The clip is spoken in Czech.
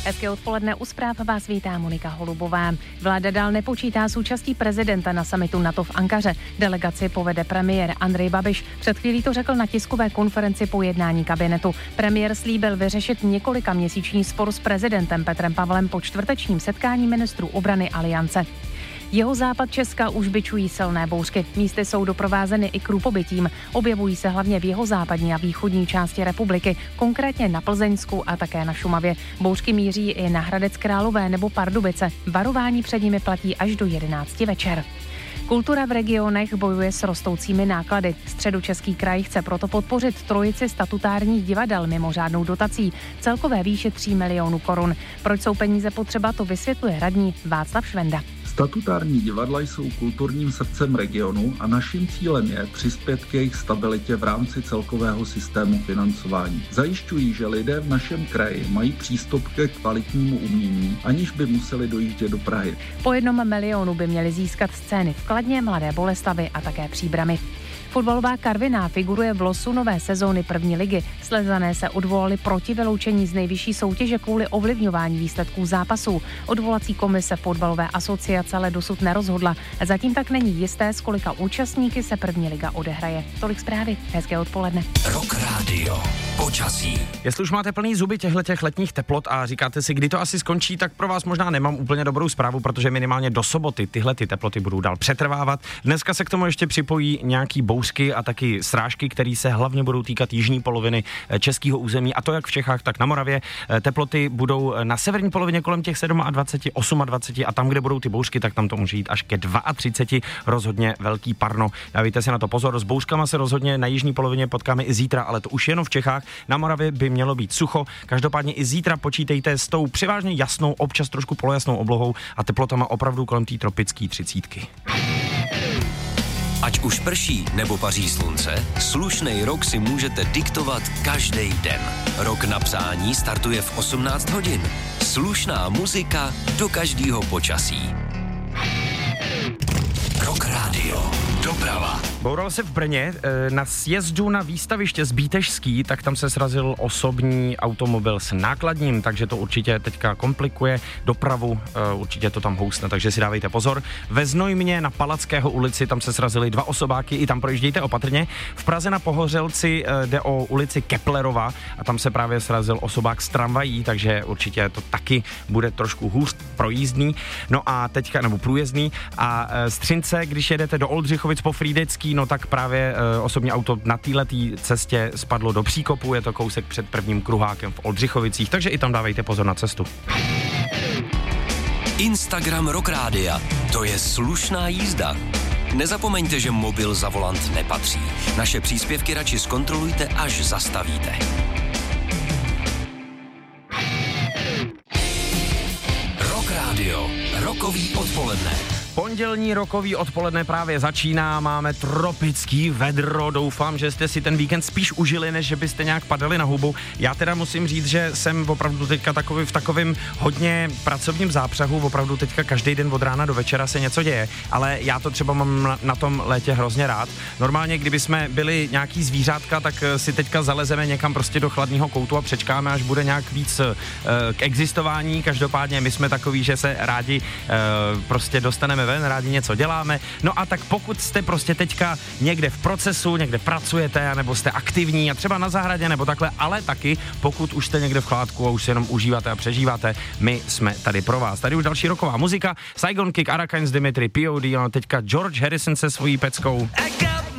Hezké odpoledne, u zpráv vás vítá Monika Holubová. Vláda dál nepočítá s účastí prezidenta na summitu NATO v Ankaře. Delegaci povede premiér Andrej Babiš. Před chvílí to řekl na tiskové konferenci po jednání kabinetu. Premiér slíbil vyřešit několikaměsíční spor s prezidentem Petrem Pavlem po čtvrtečním setkání ministrů obrany Aliance. Jihozápad Česka už bičují silné bouřky. Místy jsou doprovázeny i krůpobytím. Objevují se hlavně v jihozápadní a východní části republiky, konkrétně na Plzeňsku a také na Šumavě. Bouřky míří i na Hradec Králové nebo Pardubice. Varování před nimi platí až do 11 večer. Kultura v regionech bojuje s rostoucími náklady. Středočeský kraj chce proto podpořit trojici statutárních divadel mimořádnou dotací celkové výše 3 milionů korun. Proč jsou peníze potřeba, to vysvětluje radní Václav Švenda. Statutární divadla jsou kulturním srdcem regionu a naším cílem je přispět k jejich stabilitě v rámci celkového systému financování. Zajišťují, že lidé v našem kraji mají přístup ke kvalitnímu umění, aniž by museli dojíždět do Prahy. Po 1 milionu by měli získat scény v Kladně, Mladé Boleslavi a také Příbrami. Fotbalová Karviná figuruje v losu nové sezóny první ligy. Slezané se odvolali proti vyloučení z nejvyšší soutěže kvůli ovlivňování výsledků zápasů. Odvolací komise fotbalové asociace ale dosud nerozhodla. Zatím tak není jisté, s kolika účastníky se první liga odehraje. Tolik zprávy. Hezké odpoledne. Rock Radio. Počasí. Jestli už máte plný zuby těch letních teplot a říkáte si, kdy to asi skončí, tak pro vás možná nemám úplně dobrou zprávu, protože minimálně do soboty tyhle ty teploty budou dál přetrvávat. Dneska se k tomu ještě připojí nějaký bouřky a taky srážky, které se hlavně budou týkat jižní poloviny českého území, a to jak v Čechách, tak na Moravě. Teploty budou na severní polovině kolem těch 27, 28 a tam, kde budou ty bouřky, tak tam to může jít až ke 32, rozhodně velký parno. Dávejte si na to pozor, s bouřkama se rozhodně na jižní polovině potkáme i zítra, ale to už jenom v Čechách. Na Moravě by mělo být sucho. Každopádně i zítra počítejte s tou převážně jasnou, občas trošku polojasnou oblohou a teplotama opravdu kolem té tropické 30. Ať už prší nebo paří slunce, slušnej rok si můžete diktovat každý den. Rok na přání startuje v 18 hodin. Slušná muzika do každého počasí. Rock Radio. Doprava. Boural se v Brně na sjezdu na výstaviště Zbítežský, tak tam se srazil osobní automobil s nákladním, takže to určitě teďka komplikuje dopravu, určitě to tam housne, takže si dávejte pozor. Ve Znojmě na Palackého ulici tam se srazily 2 osobáky, i tam projíždějte opatrně. V Praze na Pohořelci jde o ulici Keplerova a tam se právě srazil osobák s tramvají, takže určitě to taky bude trošku hůř projízdný, no a teďka, nebo průjezdný. A Střince, když jedete do Oldřichovic po Frýdecký, no tak právě osobní auto na této cestě spadlo do příkopu, je to kousek před prvním kruhákem v Oldřichovicích, takže i tam dávejte pozor na cestu. Instagram Rock Rádia. To je slušná jízda. Nezapomeňte, že mobil za volant nepatří. Naše příspěvky radši zkontrolujte, až zastavíte. Rock Radio. Rokový odpoledne. Pondělní rokový odpoledne právě začíná, máme tropický vedro, doufám, že jste si ten víkend spíš užili, než že byste nějak padali na hubu. Já teda musím říct, že jsem opravdu teďka v takovém hodně pracovním zápřahu, opravdu teďka každý den od rána do večera se něco děje, ale já to třeba mám na tom létě hrozně rád. Normálně, kdyby jsme byli nějaký zvířátka, tak si teďka zalezeme někam prostě do chladného koutu a přečkáme, až bude nějak víc k existování. Každopádně my jsme takový, že se rádi prostě dostaneme ven, rádi něco děláme. No a tak pokud jste prostě teďka někde v procesu, někde pracujete, nebo jste aktivní a třeba na zahradě nebo takhle, ale taky pokud už jste někde v chládku a už se jenom užíváte a přežíváte, my jsme tady pro vás. Tady už další roková muzika, Saigon Kick, Arakains, Dimitri, POD, no teďka George Harrison se svojí peckou.